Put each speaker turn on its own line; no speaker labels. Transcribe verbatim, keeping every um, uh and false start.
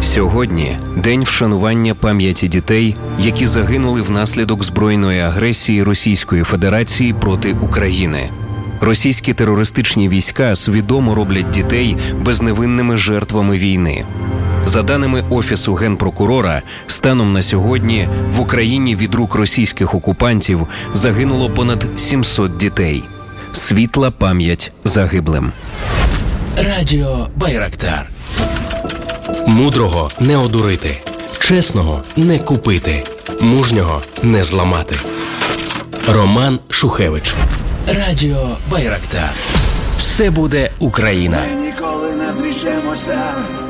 Сьогодні – день вшанування пам'яті дітей, які загинули внаслідок збройної агресії Російської Федерації проти України. Російські терористичні війська свідомо роблять дітей безневинними жертвами війни. За даними Офісу Генпрокурора, станом на сьогодні в Україні від рук російських окупантів загинуло понад сімсот дітей. Світла пам'ять загиблим.
Радіо Байрактар. Мудрого не одурити, чесного не купити, мужнього не зламати. Роман Шухевич. Радіо Байрактар. Все буде Україна.
Ми ніколи не зрішимося.